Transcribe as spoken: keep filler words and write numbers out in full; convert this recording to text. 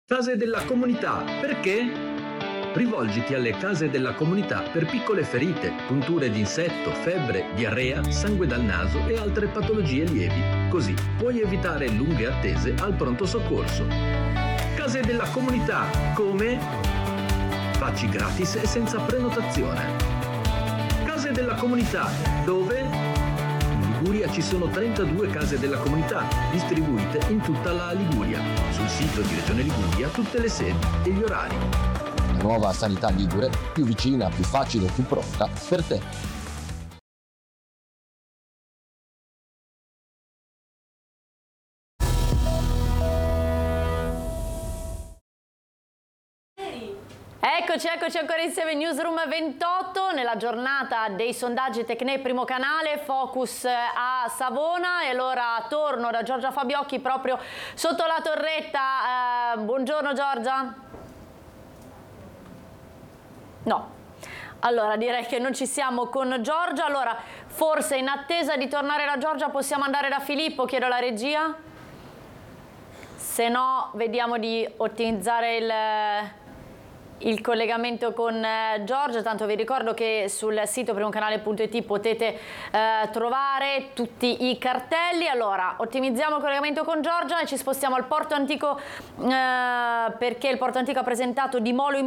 Case della comunità, perché? Rivolgiti alle case della comunità per piccole ferite, punture di insetto, febbre, diarrea, sangue dal naso e altre patologie lievi. Così puoi evitare lunghe attese al pronto soccorso. Case della comunità, come? Facci gratis e senza prenotazione. Case della comunità, dove? In Liguria ci sono trentadue case della comunità, distribuite in tutta la Liguria. Sul sito di Regione Liguria tutte le sedi e gli orari. La nuova sanità ligure, più vicina, più facile, più pronta per te. Eccoci, eccoci ancora insieme in Newsroom ventotto, nella giornata dei sondaggi Tecne Primo Canale, focus a Savona, e allora torno da Giorgia Fabiocchi proprio sotto la torretta. Eh, buongiorno Giorgia. No. Allora direi che non ci siamo con Giorgia, allora forse in attesa di tornare da Giorgia possiamo andare da Filippo, chiedo alla regia. Se no vediamo di ottimizzare il... il collegamento con eh, Giorgia. Tanto vi ricordo che sul sito primocanale punto it potete eh, trovare tutti i cartelli. Allora ottimizziamo il collegamento con Giorgia e ci spostiamo al Porto Antico, eh, perché il Porto Antico ha presentato di Molo in